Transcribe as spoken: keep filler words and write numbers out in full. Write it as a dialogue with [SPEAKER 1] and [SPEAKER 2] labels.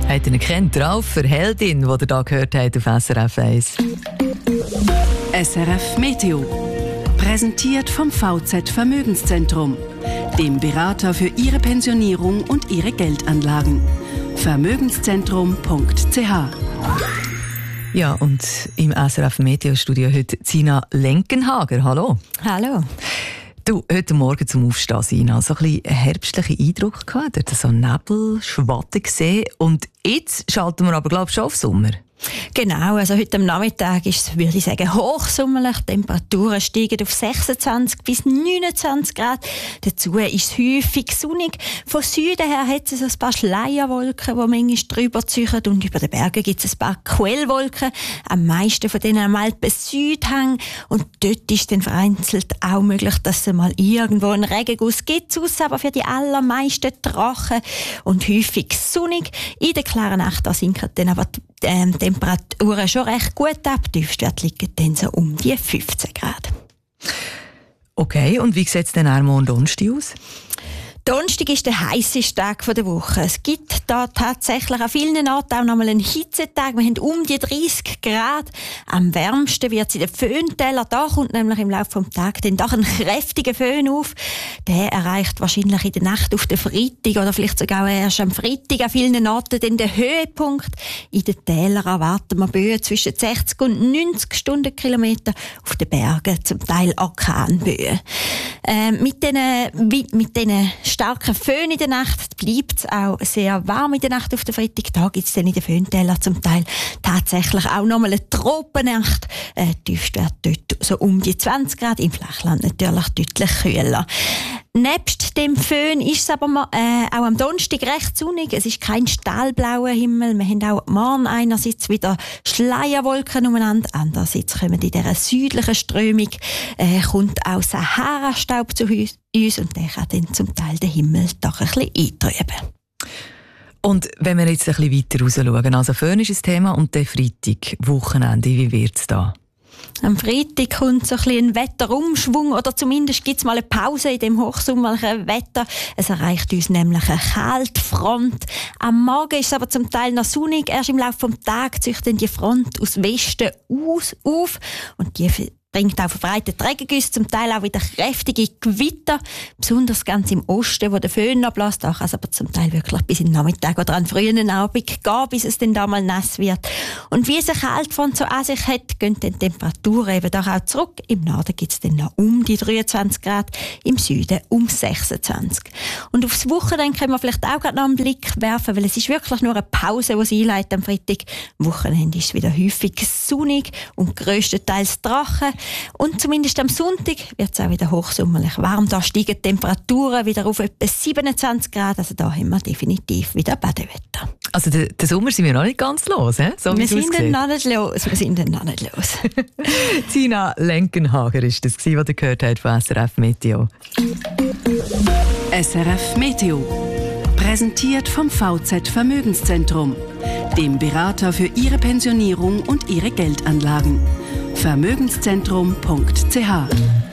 [SPEAKER 1] Habt ihr ihn kennt? Ralf, Heldin, die ihr hier gehört habt auf S R F eins.
[SPEAKER 2] S R F Meteo. Präsentiert vom V Z Vermögenszentrum, dem Berater für Ihre Pensionierung und Ihre Geldanlagen. Vermögenszentrum punkt c h.
[SPEAKER 1] Ja, und im S R F Meteo Studio heute Sina Lenkenhager. Hallo.
[SPEAKER 3] Hallo.
[SPEAKER 1] Du, heute Morgen zum Aufstehen, Sina, so ein bisschen herbstlichen Eindruck gehabt, dort so Nebel, Schwatten gesehen. Und jetzt schalten wir aber, glaube ich, schon auf Sommer.
[SPEAKER 3] Genau, also heute am Nachmittag ist es, würde ich sagen, hochsommerlich. Die Temperaturen steigen auf sechsundzwanzig bis neunundzwanzig Grad. Dazu ist es häufig sonnig. Von Süden her hat es ein paar Schleierwolken, die manchmal drüber ziehen. Und über den Bergen gibt es ein paar Quellwolken. Am meisten von denen am Alpen-Südhang. Und dort ist dann vereinzelt auch möglich, dass es mal irgendwo einen Regenguss gibt. Sonst aber für die allermeisten trocken und häufig sonnig. In der klaren Nacht da sinken dann aber die ähm, Temperaturen schon recht gut ab. Die Tiefstwerte liegen dann so um die fünfzehn Grad.
[SPEAKER 1] Okay, und wie sieht es denn am Donnerstag aus?
[SPEAKER 3] Donnerstag ist der heisseste Tag der Woche. Es gibt da tatsächlich an vielen Orten auch noch mal einen Hitzetag. Wir haben um die dreißig Grad. Am wärmsten wird es in den Föhntälern. Da kommt nämlich im Laufe des Tages dann doch ein kräftiger Föhn auf. Der erreicht wahrscheinlich in der Nacht auf den Freitag oder vielleicht sogar erst am Freitag an vielen Orten den Höhepunkt. In den Tälern erwarten wir Böen zwischen sechzig und neunzig Stundenkilometer, auf den Bergen zum Teil Orkanböen. Äh, mit diesen mit diesen starken Föhn in der Nacht bleibt es auch sehr warm in der Nacht auf den Freitag. Da gibt es dann in den Föhntälern zum Teil tatsächlich auch nochmal eine Tropennacht. Äh, Tiefstwert dort so um die zwanzig Grad, im Flachland natürlich deutlich kühler. Nebst dem Föhn ist es aber äh, auch am Donnerstag recht sonnig. Es ist kein stahlblauer Himmel. Wir haben auch morgen einerseits wieder Schleierwolken umeinander, andererseits kommen in dieser südlichen Strömung äh, kommt auch Sahara-Staub zu uns und der kann dann zum Teil den Himmel doch ein bisschen eintrüben.
[SPEAKER 1] Und wenn wir jetzt ein bisschen weiter raus schauen, also Föhn ist ein Thema und der Freitag, Wochenende, wie wird es da?
[SPEAKER 3] Am Freitag kommt so ein bisschen ein Wetterumschwung oder zumindest gibt es mal eine Pause in dem hochsommerlichen Wetter. Es erreicht uns nämlich eine Kaltfront. Am Morgen ist es aber zum Teil noch sonnig. Erst im Laufe des Tages zieht dann die Front aus Westen aus, auf und die bringt auch verbreitete Regengüsse, zum Teil auch wieder kräftige Gewitter, besonders ganz im Osten, wo der Föhn noch bläst. Da kann es aber zum Teil wirklich bis in den Nachmittag oder an frühen Abend gehen, bis es dann da mal nass wird. Und wie es eine Kaltfront so an sich hat, gehen die Temperaturen eben doch auch zurück. Im Norden gibt es dann noch um die dreiundzwanzig Grad, im Süden um sechsundzwanzig. Und aufs Wochenende können wir vielleicht auch gerade noch einen Blick werfen, weil es ist wirklich nur eine Pause, die sie einleitet am Freitag. Am Wochenende ist es wieder häufig sonnig und grösstenteils trocken. Und zumindest am Sonntag wird es auch wieder hochsommerlich warm. Da steigen die Temperaturen wieder auf etwa siebenundzwanzig Grad. Also da haben wir definitiv wieder Badewetter.
[SPEAKER 1] Also den, den Sommer sind wir noch nicht ganz los, he? So
[SPEAKER 3] wir sind dann noch nicht los. Wir sind dann noch nicht los.
[SPEAKER 1] Sina Lenkenhager ist das, was ihr gehört habt von S R F Meteo.
[SPEAKER 2] S R F Meteo. Präsentiert vom V Z Vermögenszentrum, dem Berater für Ihre Pensionierung und Ihre Geldanlagen. Vermögenszentrum punkt c h.